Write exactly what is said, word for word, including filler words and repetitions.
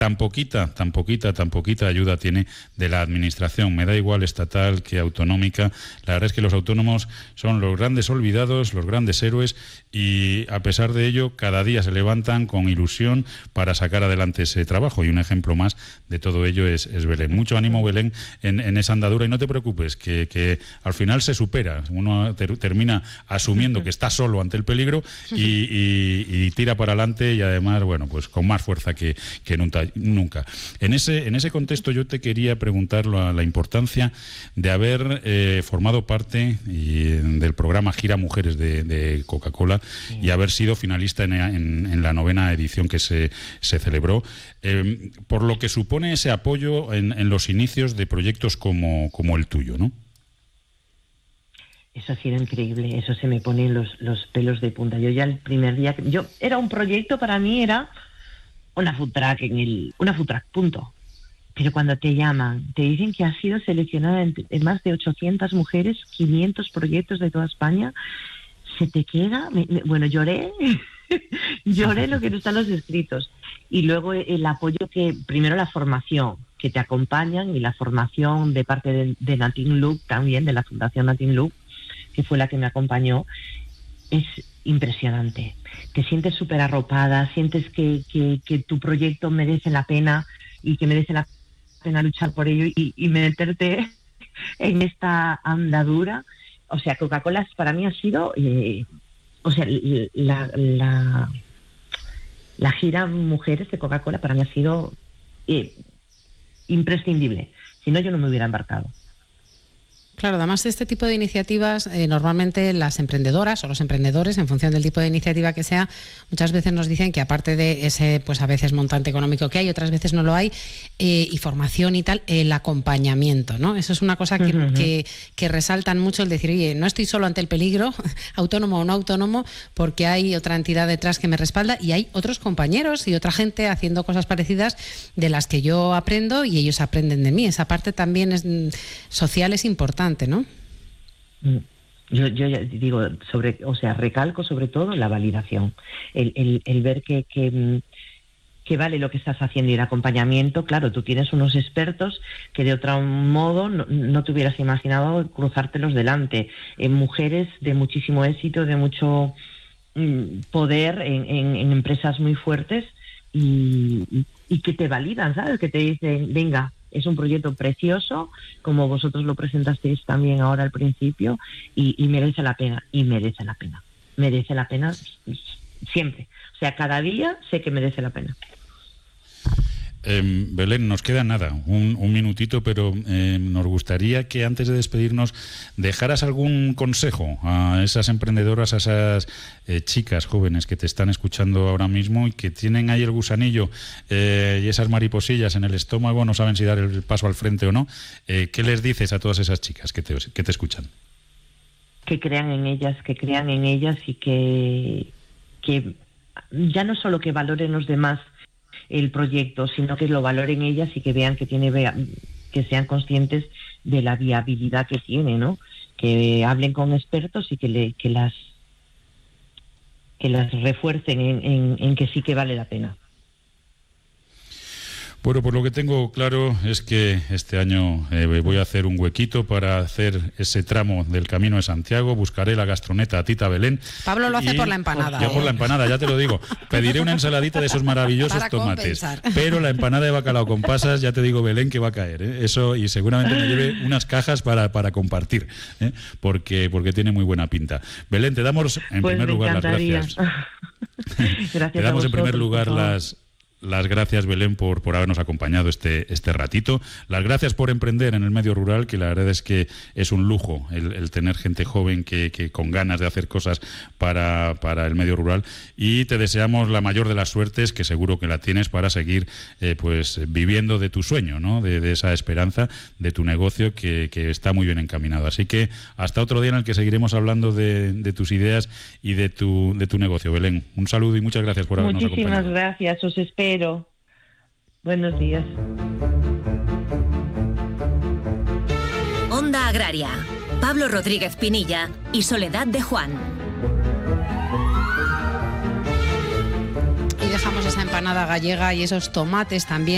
Tan poquita, tan poquita, tan poquita ayuda tiene de la administración. Me da igual estatal que autonómica. La verdad es que los autónomos son los grandes olvidados, los grandes héroes, y a pesar de ello, cada día se levantan con ilusión para sacar adelante ese trabajo. Y un ejemplo más de todo ello es, es Belén. Mucho ánimo, Belén, en, en esa andadura, y no te preocupes, que, que al final se supera. Uno ter, termina asumiendo que está solo ante el peligro y, y, y tira para adelante, y además, bueno, pues con más fuerza que, que nunca. Nunca. En ese, en ese contexto yo te quería preguntar la, la importancia de haber eh, formado parte y, del programa Gira Mujeres de, de Coca-Cola, sí, y haber sido finalista en, en, en la novena edición que se, se celebró, eh, por lo que supone ese apoyo en, en los inicios de proyectos como, como el tuyo, ¿no? Eso ha sido increíble, eso se me ponen los, los pelos de punta. Yo ya el primer día, yo era un proyecto, para mí era una food truck en el, una food truck, punto. Pero cuando te llaman, te dicen que has sido seleccionada en, en más de ochocientas mujeres, quinientos proyectos de toda España, se te queda, me, me, bueno, lloré, lloré lo que no están los escritos. Y luego el apoyo que, primero la formación, que te acompañan, y la formación de parte de, de Natin Look también, de la Fundación Natin Look, que fue la que me acompañó, es impresionante. Te sientes súper arropada, sientes que, que, que tu proyecto merece la pena y que merece la pena luchar por ello y, y meterte en esta andadura. O sea, Coca-Cola para mí ha sido, eh, o sea, la, la, la gira Mujeres de Coca-Cola para mí ha sido eh, imprescindible. Si no, yo no me hubiera embarcado. Claro, además de este tipo de iniciativas, eh, normalmente las emprendedoras o los emprendedores, en función del tipo de iniciativa que sea, muchas veces nos dicen que aparte de ese, pues a veces montante económico que hay, otras veces no lo hay, eh, y formación y tal, el acompañamiento, ¿no? Eso es una cosa que, uh-huh. que, que resaltan mucho, el decir, oye, no estoy solo ante el peligro, autónomo o no autónomo, porque hay otra entidad detrás que me respalda y hay otros compañeros y otra gente haciendo cosas parecidas de las que yo aprendo y ellos aprenden de mí. Esa parte también es social, es importante, ¿no? Yo, yo ya digo, sobre, o sea, recalco sobre todo la validación, el, el, el ver que, que, que vale lo que estás haciendo y el acompañamiento. Claro, tú tienes unos expertos que de otro modo no, no te hubieras imaginado cruzártelos delante, en mujeres de muchísimo éxito, de mucho mm, poder en, en, en empresas muy fuertes y, y, y que te validan, ¿sabes? Que te dicen, venga, es un proyecto precioso, como vosotros lo presentasteis también ahora al principio, y, y merece la pena, y merece la pena, merece la pena siempre. O sea, cada día sé que merece la pena. Eh, Belén, nos queda nada, un, un minutito, pero eh, nos gustaría que antes de despedirnos dejaras algún consejo a esas emprendedoras, a esas eh, chicas jóvenes que te están escuchando ahora mismo y que tienen ahí el gusanillo eh, y esas mariposillas en el estómago, no saben si dar el paso al frente o no. Eh, ¿Qué les dices a todas esas chicas que te, que te escuchan? Que crean en ellas, que crean en ellas y que, que ya no solo que valoren los demás el proyecto, sino que lo valoren ellas y que vean que tiene, que sean conscientes de la viabilidad que tiene, ¿no? Que hablen con expertos y que le, que las que las refuercen en, en, en que sí que vale la pena. Bueno, por lo que tengo claro es que este año eh, voy a hacer un huequito para hacer ese tramo del Camino de Santiago. Buscaré la gastroneta a Tita Belén. Pablo lo hace por la empanada. Yo ¿eh? por la empanada, ya te lo digo. Pediré una ensaladita de esos maravillosos para tomates. Compensar. Pero la empanada de bacalao con pasas, ya te digo, Belén, que va a caer, ¿eh? Eso, y seguramente me lleve unas cajas para, para compartir, ¿eh? porque, porque tiene muy buena pinta. Belén, te damos en pues primer lugar encantaría. las gracias. Gracias te damos a en primer vosotros, lugar las... Las gracias, Belén, por, por habernos acompañado este, este ratito. Las gracias por emprender en el medio rural, que la verdad es que es un lujo el, el tener gente joven que, que con ganas de hacer cosas para, para el medio rural. Y te deseamos la mayor de las suertes, que seguro que la tienes, para seguir eh, pues viviendo de tu sueño, ¿no? De, de esa esperanza, de tu negocio, que, que está muy bien encaminado. Así que hasta otro día en el que seguiremos hablando de, de tus ideas y de tu, de tu negocio. Belén, un saludo y muchas gracias por habernos Muchísimas acompañado. Muchísimas gracias, os espero. Buenos días. Onda Agraria. Pablo Rodríguez Pinilla y Soledad de Juan. Y dejamos esa empanada gallega y esos tomates también.